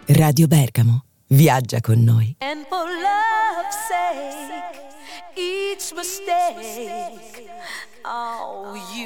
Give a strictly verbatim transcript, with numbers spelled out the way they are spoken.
Radio Bergamo, viaggia con noi. And for love's sake, each mistake, oh, you